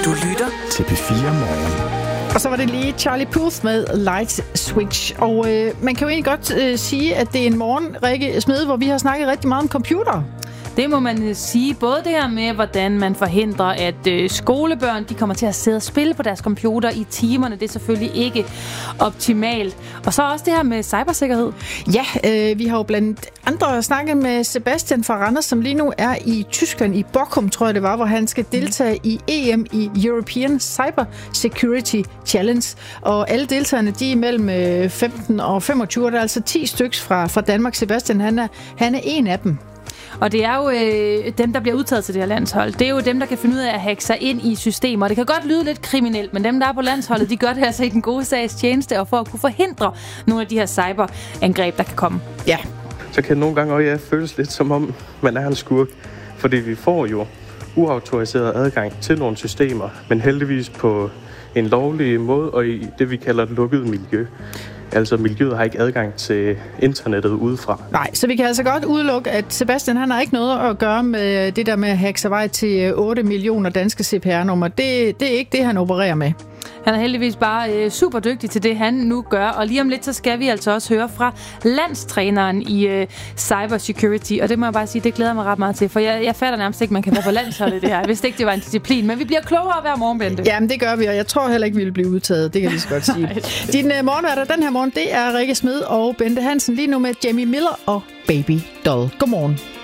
lytter til P4 Morgen. Og så var det lige Charlie Puth med Light Switch. Og man kan jo egentlig godt sige, at det er en morgen, Rikke Smed, hvor vi har snakket rigtig meget om computer. Det må man sige. Både det her med, hvordan man forhindrer, at skolebørn de kommer til at sidde og spille på deres computer i timerne. Det er selvfølgelig ikke optimalt. Og så også det her med cybersikkerhed. Ja, vi har jo blandt andre snakket med Sebastian fra Randers, som lige nu er i Tyskland, i Bochum, tror jeg det var, hvor han skal deltage i EM i European Cyber Security Challenge. Og alle deltagerne, de er mellem 15 og 25, der er altså 10 styks fra Danmark. Sebastian, han er en af dem. Og det er jo dem, der bliver udtaget til det her landshold. Det er jo dem, der kan finde ud af at hacke sig ind i systemer. Det kan godt lyde lidt kriminelt, men dem, der er på landsholdet, de gør det altså i den gode sags tjeneste, og for at kunne forhindre nogle af de her cyberangreb, der kan komme. Ja. Så kan det nogle gange også føles lidt som om, man er en skurk. Fordi vi får jo uautoriseret adgang til nogle systemer, men heldigvis på en lovlig måde og i det, vi kalder et lukket miljø. Altså, miljøet har ikke adgang til internettet udefra. Nej, så vi kan altså godt udelukke, at Sebastian han har ikke noget at gøre med det der med at hacke sig vej til 8 millioner danske CPR-numre. Det er ikke det, han opererer med. Han er heldigvis bare super dygtig til det, han nu gør. Og lige om lidt, så skal vi altså også høre fra landstræneren i cybersecurity. Og det må jeg bare sige, det glæder mig ret meget til. For jeg fatter nærmest ikke, man kan være på landsholdet det her. Jeg vidste ikke, det var en disciplin. Men vi bliver klogere hver morgen, Bente. Jamen, det gør vi, og jeg tror heller ikke, vi vil blive udtaget. Det kan vi så godt sige. Din morgenværter den her morgen, det er Rikke Smed og Bente Hansen. Lige nu med Jamie Miller og Baby Doll. Godmorgen.